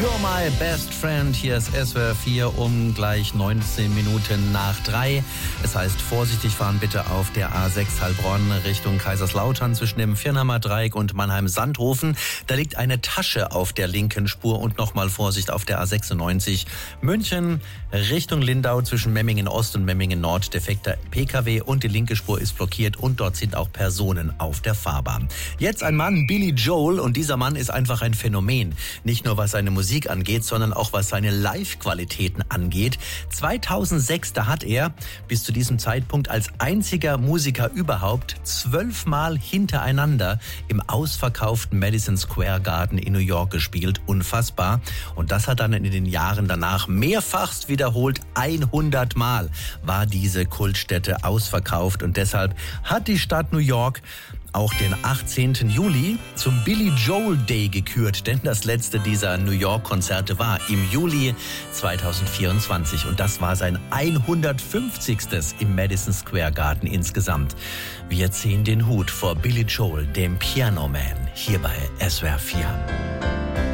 You're my best friend. Hier ist SWR 4 um gleich 19 Minuten nach 3. Es heißt, vorsichtig fahren bitte auf der A6 Heilbronn Richtung Kaiserslautern zwischen dem Firnhammer Dreieck und Mannheim-Sandhofen. Da liegt eine Tasche auf der linken Spur und nochmal Vorsicht auf der A96 München Richtung Lindau zwischen Memmingen Ost und Memmingen Nord. Defekter PKW und die linke Spur ist blockiert und dort sind auch Personen auf der Fahrbahn. Jetzt ein Mann, Billy Joel, und dieser Mann ist einfach ein Phänomen. Nicht nur was seine Musik angeht, sondern auch was seine Live-Qualitäten angeht. 2006, da hat er bis zu diesem Zeitpunkt als einziger Musiker überhaupt 12 Mal hintereinander im ausverkauften Madison Square Garden in New York gespielt. Unfassbar. Und das hat dann in den Jahren danach mehrfachst wiederholt. 100 Mal war diese Kultstätte ausverkauft und deshalb hat die Stadt New York auch den 18. Juli zum Billy Joel Day gekürt, denn das letzte dieser New York-Konzerte war im Juli 2024 und das war sein 150. im Madison Square Garden insgesamt. Wir ziehen den Hut vor Billy Joel, dem Piano Man, hier bei SWR 4.